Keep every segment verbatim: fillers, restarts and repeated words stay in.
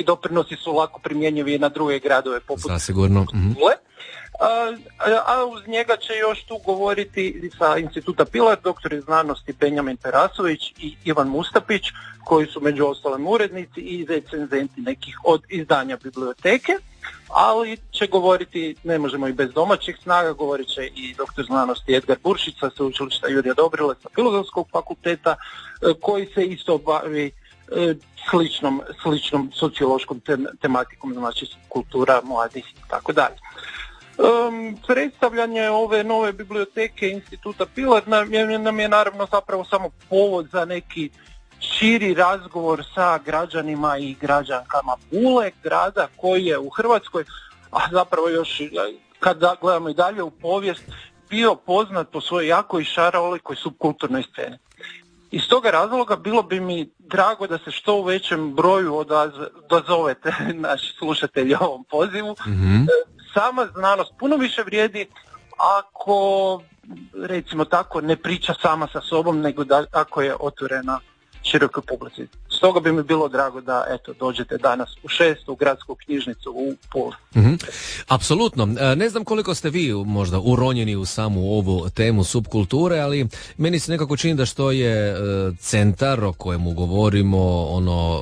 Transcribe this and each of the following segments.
doprinosi su lako primjenjivi i na druge gradove poput Zasigurno. Mm-hmm. A, a uz njega će još tu govoriti sa Instituta Pilar doktori znanosti Benjamin Perasović i Ivan Mustapić, koji su među ostalim urednici i recenzenti nekih od izdanja biblioteke, ali će govoriti, ne možemo i bez domaćih snaga, govorit će i doktor znanosti Edgar Buršić sa Sveučilišta Jurija Dobrile sa Filozofskog fakulteta, koji se isto bavi sličnom, sličnom sociološkom tematikom, znači kultura mladih i tako dalje. Um, predstavljanje ove nove biblioteke Instituta Pilar nam je, nam je naravno zapravo samo povod za neki širi razgovor sa građanima i građankama Pule, grada koji je u Hrvatskoj, a zapravo još kad gledamo i dalje u povijest, bio poznat po svojoj jakoj i šarolikoj subkulturnoj sceni. Iz toga razloga bilo bi mi drago da se što u većem broju odaz- dozovete naši slušatelji ovom pozivu. Mm-hmm. Sama znanost puno više vrijedi ako, recimo tako, ne priča sama sa sobom, nego da ako je otvorena širokoj publici. Stoga bi mi bilo drago da eto dođete danas u šest u gradsku knjižnicu u Puli. Mm-hmm. Apsolutno. Ne znam koliko ste vi možda uronjeni u samu ovu temu subkulture, ali meni se nekako čini da što je centar o kojemu govorimo ono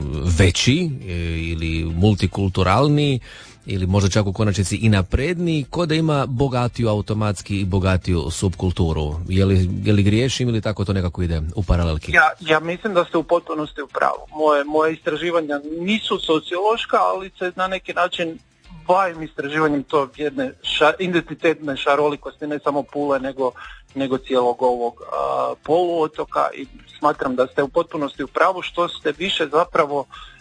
veći ili multikulturalni, ili možda čak u konačnici i napredniji, ko da ima bogatiju automatski i bogatiju subkulturu. Je li, je li griješim ili tako to nekako ide u paralelki? Ja, ja mislim da ste u potpunosti u pravu. Moje, moje istraživanja nisu sociološka, ali se na neki način bavim istraživanjem to jedne ša, identitetne šarolikosti, ne samo Pule, nego, nego cijelog ovog a, poluotoka, i smatram da ste u potpunosti u pravu, što ste više zapravo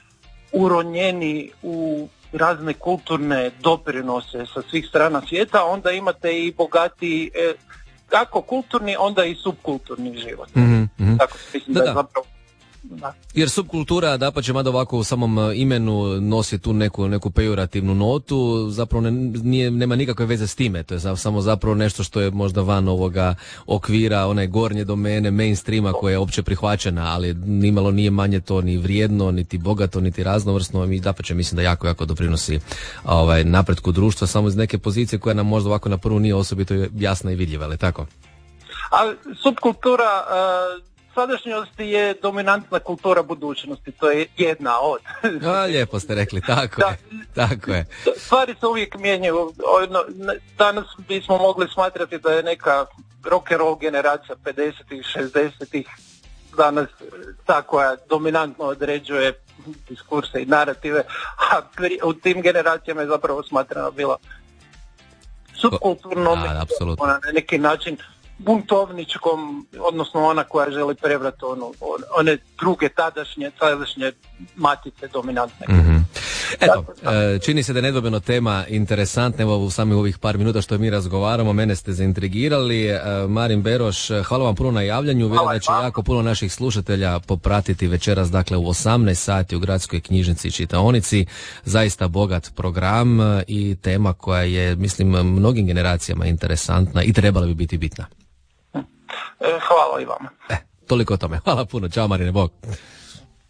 uronjeni u razne kulturne doprinose sa svih strana svijeta, onda imate i bogati, e, kako kulturni, onda i subkulturni život. Mm-hmm. Tako mislim da, da je zapravo... Da. Jer subkultura, dapače, mada ovako u samom imenu nosi tu neku, neku pejorativnu notu, zapravo ne, nije, nema nikakve veze s time, to je samo zapravo nešto što je možda van ovoga okvira, one gornje domene, mainstreama koja je opće prihvaćena, ali nimalo nije manje to ni vrijedno, niti bogato, niti raznovrsno, i dapače mislim da jako, jako doprinosi ovaj, napretku društva, samo iz neke pozicije koja nam možda ovako na prvu nije osobito jasna i vidljiva, ali tako? A subkultura... Uh... sadašnjosti je dominantna kultura budućnosti, to je jedna od. A, lijepo ste rekli, tako da, je, tako je. Stvari se uvijek mijenjaju. Danas bismo mogli smatrati da je neka rock and roll generacija pedesetih, šezdesetih danas ta koja dominantno određuje diskurse i narative, a pri, u tim generacijama je zapravo smatrana bila subkulturno, ona na neki način buntovničkom, odnosno ona koja želi prevrati ono, one druge tadašnje, tadašnje matice dominantne. Mm-hmm. Eto, čini se da je nedvojbeno tema interesantna, evo u samih ovih par minuta što mi razgovaramo, mene ste zaintrigirali. Marin Beroš, hvala vam puno na javljanju, vjerujem da će jako puno naših slušatelja popratiti večeras, dakle u osamnaest sati u Gradskoj knjižnici i čitaonici, zaista bogat program i tema koja je, mislim, mnogim generacijama interesantna i trebala bi biti bitna. Hvala i vama. E, toliko o tome. Hvala puno. Ćao Marine, bog.